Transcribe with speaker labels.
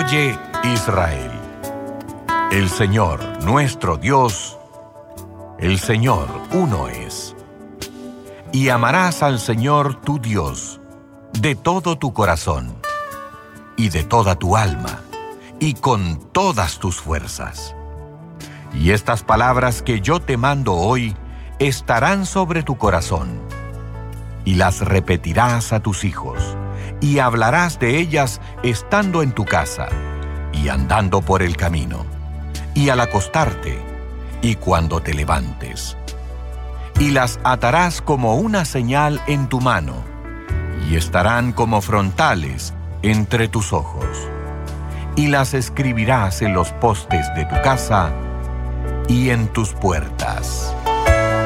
Speaker 1: Oye, Israel, el Señor, nuestro Dios, el Señor uno es. Y amarás al Señor tu Dios de todo tu corazón, y de toda tu alma, y con todas tus fuerzas. Y estas palabras que yo te mando hoy estarán sobre tu corazón, y las repetirás a tus hijos, y hablarás de ellas estando en tu casa, y andando por el camino, y al acostarte, y cuando te levantes. Y las atarás como una señal en tu mano, y estarán como frontales entre tus ojos. Y las escribirás en los postes de tu casa y en tus puertas.